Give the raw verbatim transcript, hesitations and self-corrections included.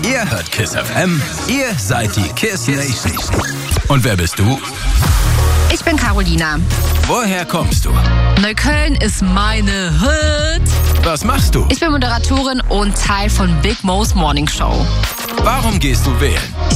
Ihr hört Kiss F M, ihr seid die Kiss Nation. Und wer bist du? Ich bin Carolina. Woher kommst du? Neukölln ist meine Hut. Was machst du? Ich bin Moderatorin und Teil von Big Mo's Morning Show. Warum gehst du wählen?